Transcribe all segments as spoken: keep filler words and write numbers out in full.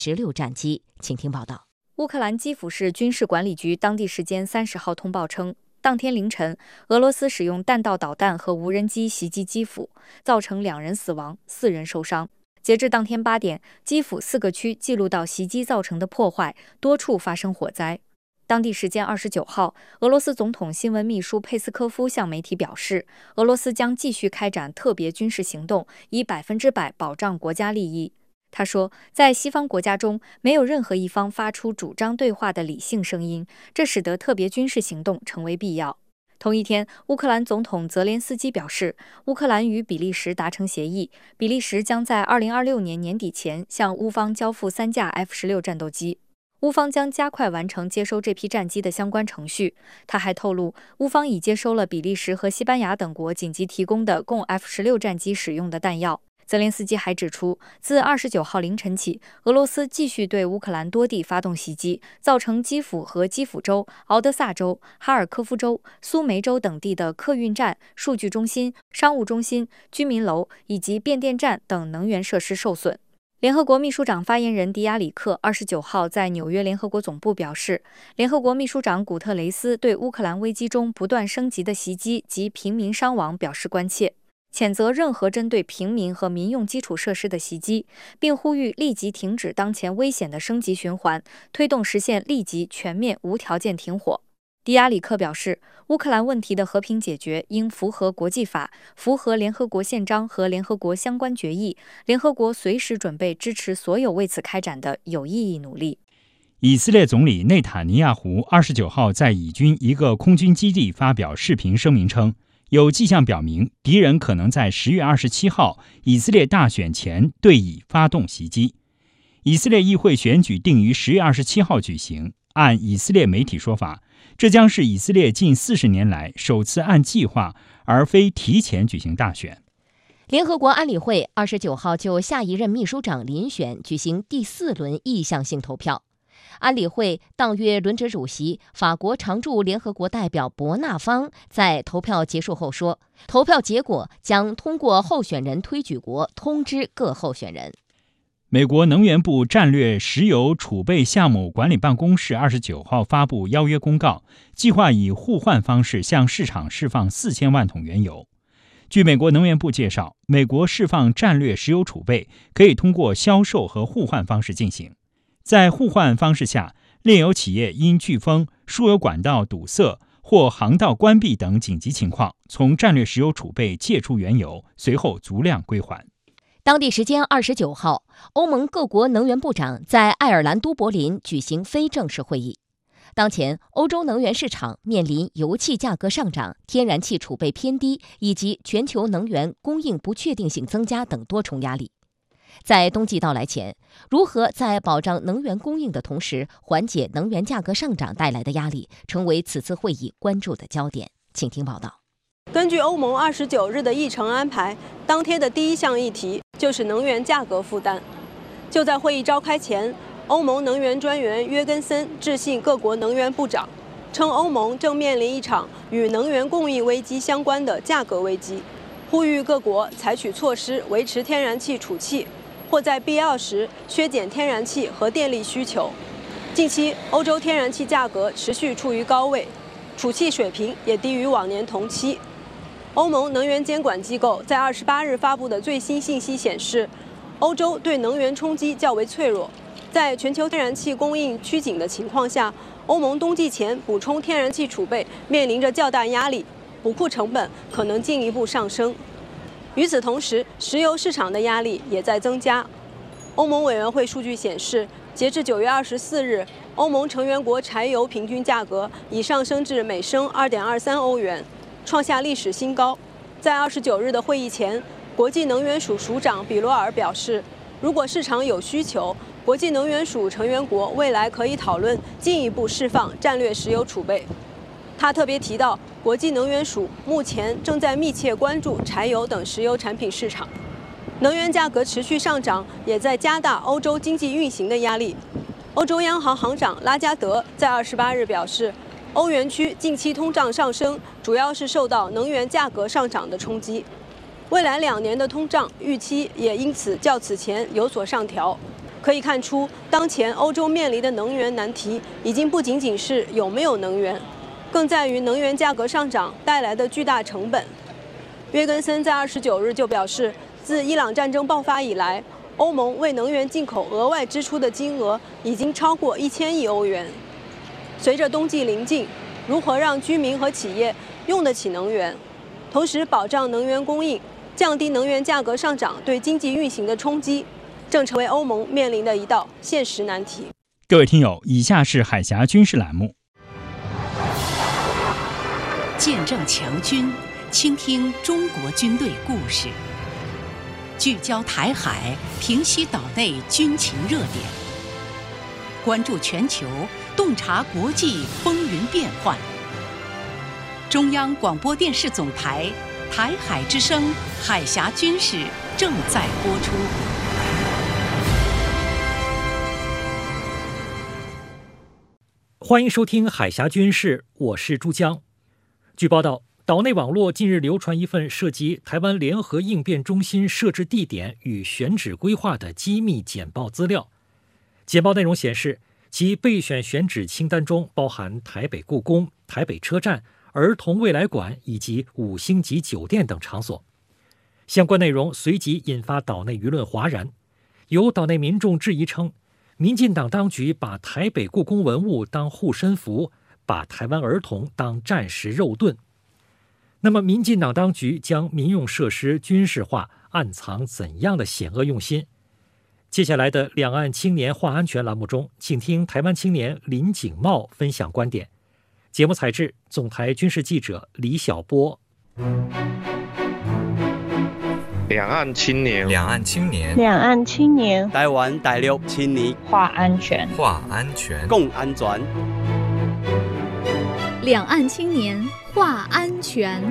十六战机。请听报道。 乌克兰基辅市军事管理局当地时间三十号通报称，当天凌晨，俄罗斯使用弹道导弹和无人机袭击基辅，造成两人死亡、四人受伤。截至当天八点，基辅四个区记录到袭击造成的破坏，多处发生火灾。当地时间二十九号，俄罗斯总统新闻秘书佩斯科夫向媒体表示，俄罗斯将继续开展特别军事行动，以百分之百保障国家利益。他说，在西方国家中，没有任何一方发出主张对话的理性声音，这使得特别军事行动成为必要。同一天，乌克兰总统泽连斯基表示，乌克兰与比利时达成协议，比利时将在二零二六年年底前向乌方交付三架 F 十六战斗机。乌方将加快完成接收这批战机的相关程序。他还透露，乌方已接收了比利时和西班牙等国紧急提供的供 F 十六战机使用的弹药。泽连斯基还指出，自二十九号凌晨起，俄罗斯继续对乌克兰多地发动袭击，造成基辅和基辅州、敖德萨州、哈尔科夫州、苏梅州等地的客运站、数据中心、商务中心、居民楼以及变电站等能源设施受损。联合国秘书长发言人迪亚里克二十九号在纽约联合国总部表示，联合国秘书长古特雷斯对乌克兰危机中不断升级的袭击及平民伤亡表示关切，谴责任何针对平民和民用基础设施的袭击，并呼吁立即停止当前危险的升级循环，推动实现立即、全面、无条件停火。迪亚里克表示，乌克兰问题的和平解决应符合国际法，符合联合国宪章和联合国相关决议。联合国随时准备支持所有为此开展的有意义努力。 以色列总理内塔尼亚胡二十九号在以军一个空军基地发表视频声明称，有迹象表明敌人可能在十月二十七号以色列大选前对以发动袭击。以色列议会选举定于十月二十七号举行，按以色列媒体说法，这将是以色列近四十年来首次按计划而非提前举行大选。 联合国安理会二十九号就下一任秘书长遴选举行第四轮意向性投票。安理会当月轮值主席法国常驻联合国代表伯纳方在投票结束后说，投票结果将通过候选人推举国通知各候选人。 美国能源部战略石油储备项目管理办公室二十九号发布邀约公告，计划以互换方式向市场释放四千万桶原油。据美国能源部介绍，美国释放战略石油储备可以通过销售和互换方式进行。在互换方式下，炼油企业因飓风、输油管道堵塞或航道关闭等紧急情况，从战略石油储备借出原油，随后足量归还。 当地时间二十九号，欧盟各国能源部长在爱尔兰都柏林举行非正式会议。当前，欧洲能源市场面临油气价格上涨、天然气储备偏低以及全球能源供应不确定性增加等多重压力。在冬季到来前，如何在保障能源供应的同时缓解能源价格上涨带来的压力，成为此次会议关注的焦点。请听报道。 根据欧盟二十九日的议程安排，当天的第一项议题就是能源价格负担。就在会议召开前，欧盟能源专员约根森致信各国能源部长，称欧盟正面临一场与能源供应危机相关的价格危机，呼吁各国采取措施维持天然气储气，或在必要时削减天然气和电力需求。近期，欧洲天然气价格持续处于高位，储气水平也低于往年同期。欧盟能源监管机构在二十八日发布的最新信息显示，欧洲对能源冲击较为脆弱。在全球天然气供应趋紧的情况下，欧盟冬季前补充天然气储备面临着较大压力，补库成本可能进一步上升。与此同时，石油市场的压力也在增加。欧盟委员会数据显示，截至九月二十四日，欧盟成员国柴油平均价格已上升至每升二点二三欧元，创下历史新高。在二十九日的会议前，国际能源署署长比罗尔表示，如果市场有需求，国际能源署成员国未来可以讨论进一步释放战略石油储备。他特别提到，国际能源署目前正在密切关注柴油等石油产品市场。能源价格持续上涨，也在加大欧洲经济运行的压力。欧洲央行行长拉加德在二十八日表示，欧元区近期通胀上升，主要是受到能源价格上涨的冲击。未来两年的通胀预期也因此较此前有所上调。 可以看出，当前欧洲面临的能源难题已经不仅仅是有没有能源，更在于能源价格上涨带来的巨大成本。约根森在二十九日就表示，自伊朗战争爆发以来，欧盟为能源进口额外支出的金额已经超过一千亿欧元。随着冬季临近，如何让居民和企业用得起能源，同时保障能源供应，降低能源价格上涨对经济运行的冲击，正成为欧盟面临的一道现实难题。 各位听友，以下是海峡军事栏目。 见证强军，倾听中国军队故事，聚焦台海，平息岛内军情热点，关注全球，洞察国际风云变幻。中央广播电视总台台海之声海峡军事正在播出。 欢迎收听海峡军事，我是朱江。据报道，岛内网络近日流传一份涉及台湾联合应变中心设置地点与选址规划的机密简报资料。简报内容显示，其备选选址清单中包含台北故宫、台北车站、儿童未来馆以及五星级酒店等场所。相关内容随即引发岛内舆论哗然，有岛内民众质疑称，民进党当局把台北故宫文物当护身符，把台湾儿童当战时肉盾。那么民进党当局将民用设施军事化，暗藏怎样的险恶用心？接下来的两岸青年话安全栏目中，请听台湾青年林景茂分享观点。节目采制总台军事记者李小波。 两岸青年， 两岸青年， 两岸青年， 台湾大陆青年， 话安全， 话安全， 共安全。 两岸青年话安全。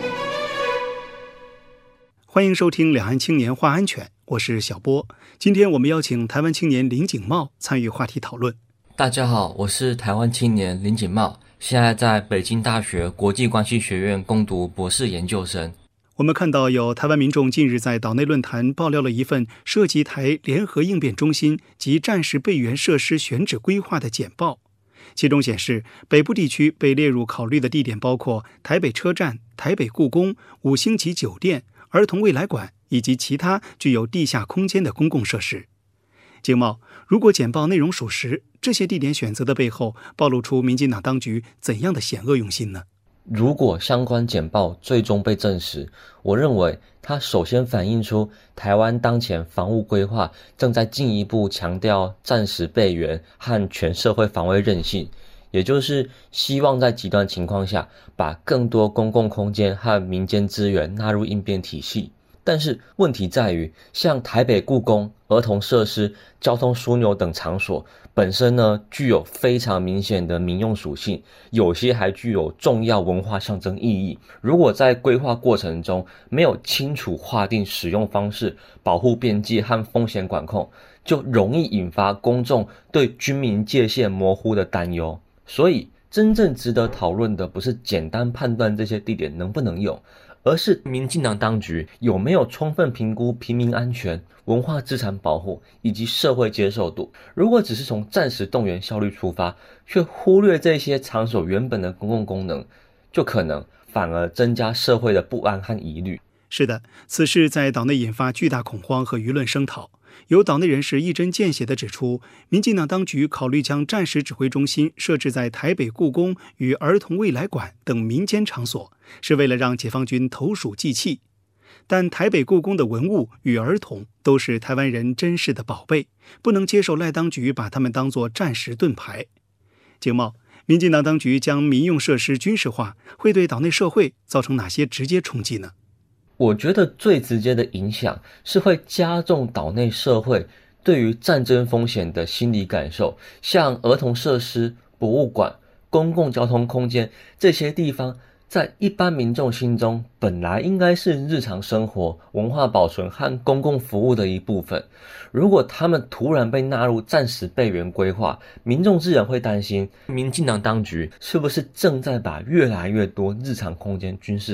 欢迎收听两岸青年话安全，我是小波。今天我们邀请台湾青年林景茂参与话题讨论。 大家好，我是台湾青年林景茂，现在在北京大学国际关系学院攻读博士研究生。 我们看到有台湾民众近日在岛内论坛爆料了一份涉及台联合应变中心及战时备援设施选址规划的简报，其中显示，北部地区被列入考虑的地点包括台北车站、台北故宫、五星级酒店、儿童未来馆以及其他具有地下空间的公共设施。景茂，如果简报内容属实，这些地点选择的背后暴露出民进党当局怎样的险恶用心呢？ 如果相关简报最终被证实，我认为它首先反映出台湾当前防务规划正在进一步强调战时备援和全社会防卫韧性，也就是希望在极端情况下把更多公共空间和民间资源纳入应变体系。但是问题在于，像台北故宫、儿童设施、交通枢纽等场所本身呢，具有非常明显的民用属性，有些还具有重要文化象征意义。如果在规划过程中没有清楚划定使用方式、保护边界和风险管控，就容易引发公众对军民界限模糊的担忧。所以真正值得讨论的不是简单判断这些地点能不能用，而是民进党当局有没有充分评估平民安全、文化资产保护以及社会接受度。如果只是从战时动员效率出发，却忽略这些场所原本的公共功能，就可能反而增加社会的不安和疑虑。 是的，此事在岛内引发巨大恐慌和舆论声讨。有岛内人士一针见血地指出，民进党当局考虑将战时指挥中心设置在台北故宫与儿童未来馆等民间场所，是为了让解放军投鼠忌器。但台北故宫的文物与儿童都是台湾人珍视的宝贝，不能接受赖当局把他们当作战时盾牌。景茂，民进党当局将民用设施军事化，会对岛内社会造成哪些直接冲击呢？ 我觉得最直接的影响是会加重岛内社会对于战争风险的心理感受，像儿童设施、博物馆、公共交通空间这些地方，在一般民众心中本来应该是日常生活、文化保存和公共服务的一部分。如果他们突然被纳入战时备援规划，民众自然会担心民进党当局是不是正在把越来越多日常空间军事化。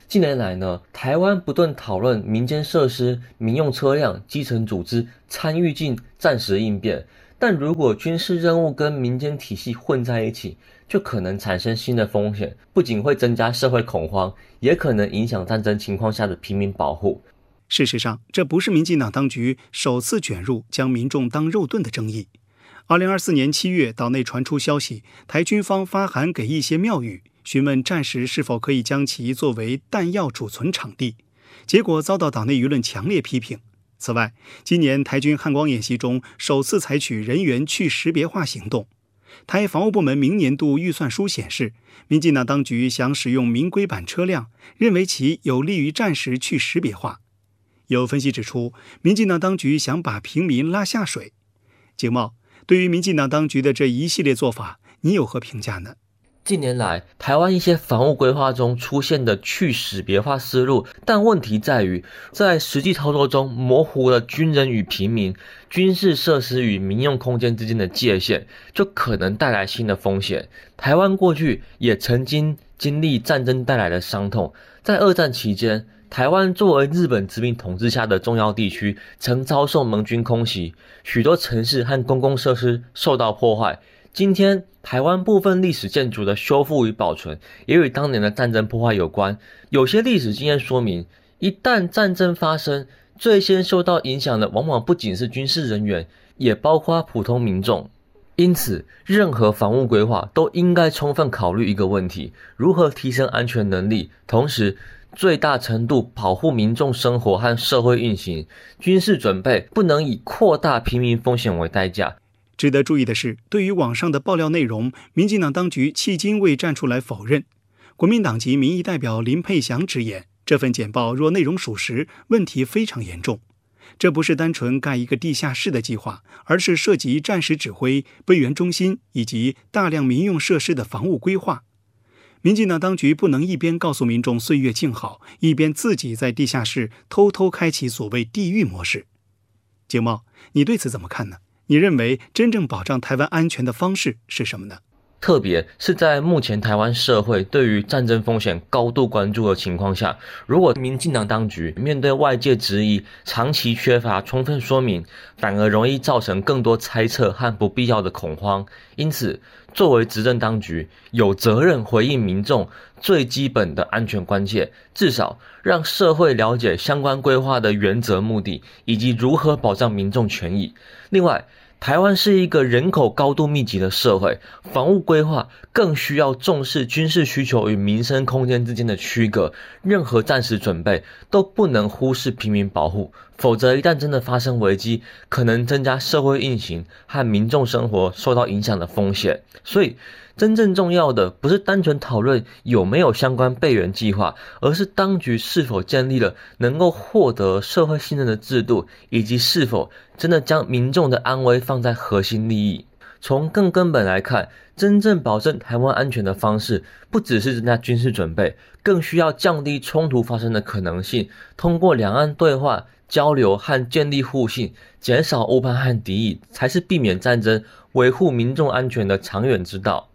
近年来呢，台湾不断讨论民间设施、民用车辆、基层组织参与进战时应变，但如果军事任务跟民间体系混在一起，就可能产生新的风险，不仅会增加社会恐慌，也可能影响战争情况下的平民保护。 事实上，这不是民进党当局首次卷入将民众当肉盾的争议。二零二四年七月，岛内传出消息，台军方发函给一些庙宇，询问战时是否可以将其作为弹药储存场地，结果遭到岛内舆论强烈批评。此外，今年台军汉光演习中首次采取人员去识别化行动。台防务部门明年度预算书显示，民进党当局想使用民规版车辆，认为其有利于战时去识别化。有分析指出，民进党当局想把平民拉下水。景茂，对于民进党当局的这一系列做法，你有何评价呢？ 近年来，台湾一些防务规划中出现的去识别化思路，但问题在于，在实际操作中模糊了军人与平民、军事设施与民用空间之间的界限，就可能带来新的风险。台湾过去也曾经经历战争带来的伤痛，在二战期间，台湾作为日本殖民统治下的重要地区，曾遭受盟军空袭，许多城市和公共设施受到破坏。今天，台湾部分历史建筑的修复与保存，也与当年的战争破坏有关。有些历史经验说明，一旦战争发生，最先受到影响的往往不仅是军事人员，也包括普通民众。因此，任何防务规划都应该充分考虑一个问题：如何提升安全能力，同时最大程度保护民众生活和社会运行。军事准备不能以扩大平民风险为代价。 值得注意的是，对于网上的爆料内容，民进党当局迄今未站出来否认。国民党籍民意代表林佩祥直言，这份简报若内容属实，问题非常严重。这不是单纯盖一个地下室的计划，而是涉及战时指挥、备援中心以及大量民用设施的防务规划。民进党当局不能一边告诉民众岁月静好，一边自己在地下室偷偷开启所谓地狱模式。景茂，你对此怎么看呢？你认为真正保障台湾安全的方式是什么呢？ 特别是在目前台湾社会对于战争风险高度关注的情况下，如果民进党当局面对外界质疑，长期缺乏充分说明，反而容易造成更多猜测和不必要的恐慌。因此，作为执政当局，有责任回应民众最基本的安全关切，至少让社会了解相关规划的原则、目的以及如何保障民众权益。另外，台湾是一个人口高度密集的社会，防务规划更需要重视军事需求与民生空间之间的区隔。任何战时准备都不能忽视平民保护，否则一旦真的发生危机，可能增加社会运行和民众生活受到影响的风险。所以，真正重要的不是单纯讨论有没有相关备援计划，而是当局是否建立了能够获得社会信任的制度，以及是否真的将民众的安危放在核心利益。从更根本来看，真正保证台湾安全的方式，不只是增加军事准备，更需要降低冲突发生的可能性，通过两岸对话、交流和建立互信，减少误判和敌意，才是避免战争、维护民众安全的长远之道。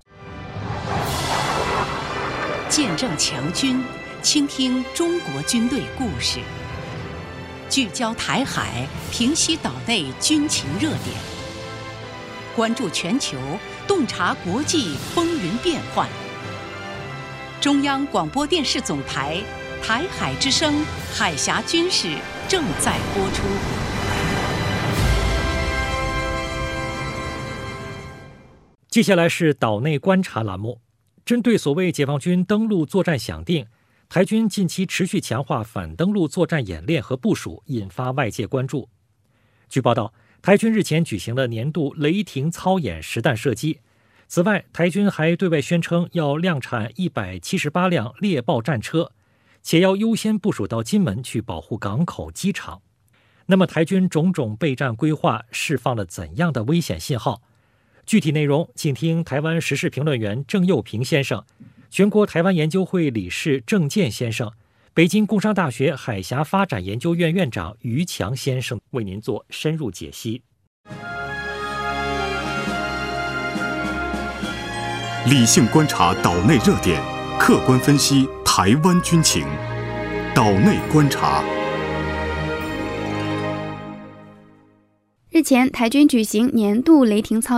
见证强军，倾听中国军队故事，聚焦台海，平息岛内军情热点，关注全球，洞察国际风云变幻。中央广播电视总台台海之声海峡军事正在播出。 接下来是岛内观察栏目。针对所谓解放军登陆作战响定，台军近期持续强化反登陆作战演练和部署，引发外界关注。据报道，台军日前举行了年度雷霆操演实弹射击。此外，台军还对外宣称要量产一百七十八辆猎豹战车，且要优先部署到金门去保护港口、机场。那么，台军种种备战规划释放了怎样的危险信号？具体内容，请听台湾时事评论员郑佑平先生、全国台湾研究会理事郑健先生、北京工商大学海峡发展研究院院长于强先生为您做深入解析。 理性观察岛内热点，客观分析台湾军情， 岛内观察。 日前，台军举行年度雷霆操